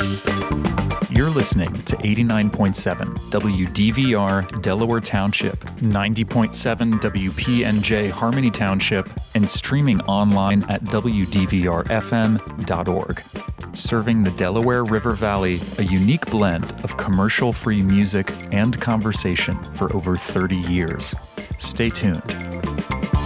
You're listening to 89.7 WDVR Delaware Township, 90.7 WPNJ Harmony Township, and streaming online at WDVRFM.org. Serving the Delaware River Valley, a unique blend of commercial-free music and conversation for over 30 years. Stay tuned.